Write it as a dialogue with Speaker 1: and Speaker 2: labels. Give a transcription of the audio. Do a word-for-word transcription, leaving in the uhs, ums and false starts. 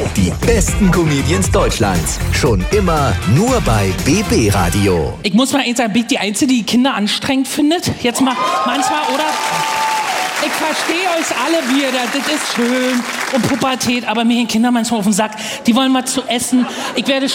Speaker 1: Die besten Comedians Deutschlands. Schon immer nur bei B B Radio.
Speaker 2: Ich muss mal eins sagen, bin ich die Einzige, die Kinder anstrengend findet? Jetzt mal manchmal, oder? Ich verstehe euch alle, wie ihr da, das ist schön und Pubertät, aber mir gehen Kinder manchmal auf den Sack. Die wollen mal zu essen. Ich werde